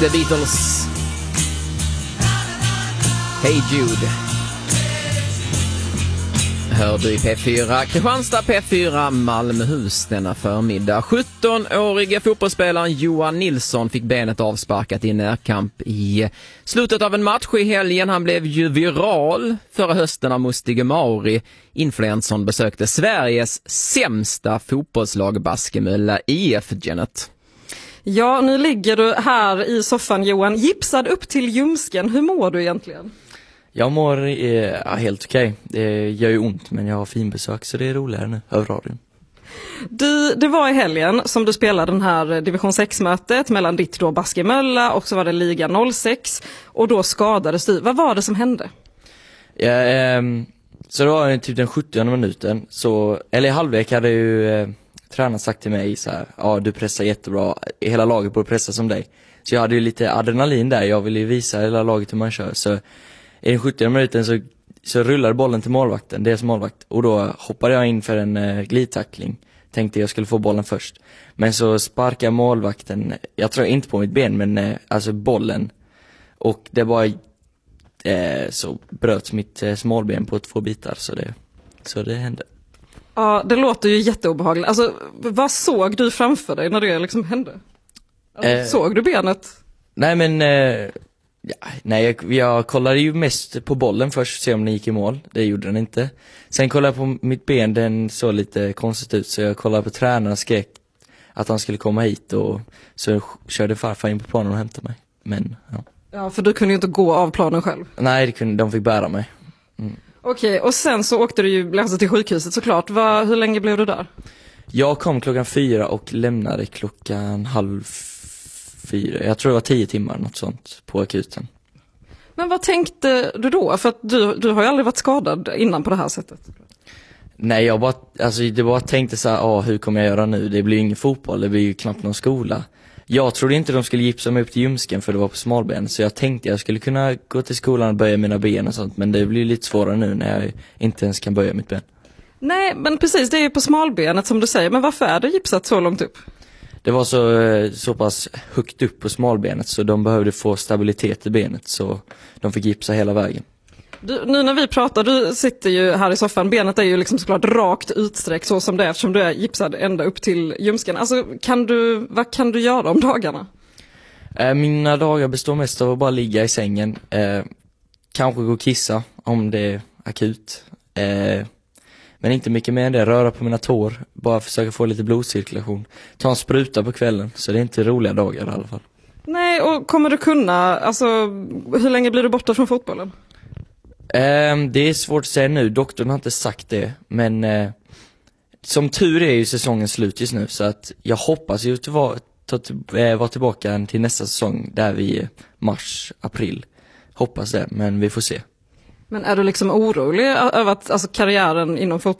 The Beatles. Hey Jude. Hör du i P4 Kristianstad, P4 Malmöhus denna förmiddag. 17-årige fotbollsspelaren Johan Nilsson fick benet avsparkat i närkamp i slutet av en match i helgen. Han blev ju viral förra hösten av Mustige Mauri. Influenson besökte Sveriges sämsta fotbollslag Baskemölla IF, Janet. Ja, nu ligger du här i soffan, Johan, gipsad upp till ljumsken. Hur mår du egentligen? Jag mår helt okej. Det gör ju ont, men jag har fin besök, så det är roligare nu över radion. Det var i helgen som du spelade den här division 6-mötet mellan ditt då Baskemölla och så var det Liga 06 och då skadades du. Vad var det som hände? Ja, så det var typ den 70:e minuten, eller i halvlek hade ju tränaren sagt till mig så här: ja, du pressar jättebra, hela laget borde pressa som dig. Så jag hade ju lite adrenalin där, jag ville ju visa hela laget hur man kör. Så i den 70:e minuten så rullade bollen till målvakten, deras målvakt. Och då hoppade jag in för en glidtackling. Tänkte jag skulle få bollen först. Men så sparkade målvakten, jag tror inte på mitt ben, men alltså bollen. Och det bara så bröts mitt smalben på 2 bitar, så det hände. Ja, det låter ju jätteobehagligt. Alltså, vad såg du framför dig när det liksom hände? Alltså, såg du benet? Nej, men jag kollade ju mest på bollen först, se om den gick i mål. Det gjorde den inte. Sen kollade jag på mitt ben, den såg lite konstigt ut. Så jag kollade på tränaren och skrek att han skulle komma hit. Och så körde farfar in på planen och hämtade mig. Men, ja. Ja, för du kunde ju inte gå av planen själv. Nej, de fick bära mig. Okej, och sen så åkte du ju alltså till sjukhuset såklart. Hur länge blev du där? Jag kom 4:00 och lämnade 3:30. Jag tror det var 10 timmar, något sånt, på akuten. Men vad tänkte du då? För att du har ju aldrig varit skadad innan på det här sättet. Nej, jag bara tänkte så här, hur kommer jag göra nu? Det blir ju ingen fotboll, det blir ju knappt någon skola. Jag trodde inte de skulle gipsa mig upp till ljumsken för det var på smalben. Så jag tänkte jag skulle kunna gå till skolan och böja mina ben och sånt. Men det blir lite svårare nu när jag inte ens kan böja mitt ben. Nej, men precis, det är ju på smalbenet som du säger. Men varför är det gipsat så långt upp? Det var så pass högt upp på smalbenet så de behövde få stabilitet i benet. Så de fick gipsa hela vägen. Nu när vi pratar, du sitter ju här i soffan. Benet är ju liksom såklart rakt utsträckt så som det är eftersom du är gipsad ända upp till ljumsken. Alltså, vad kan du göra om dagarna? Mina dagar består mest av att bara ligga i sängen. Kanske gå och kissa om det är akut. Men inte mycket mer än det. Röra på mina tår. Bara försöka få lite blodcirkulation. Ta en spruta på kvällen. Så det är inte roliga dagar i alla fall. Nej, och kommer du kunna, alltså hur länge blir du borta från fotbollen? Det är svårt att säga nu. Doktorn har inte sagt det. Men som tur är ju säsongen slut just nu. Så att jag hoppas ju att vara tillbaka till nästa säsong. Där vi mars, april. Hoppas det, men vi får se. Men är du liksom orolig över att alltså, karriären inom fotboll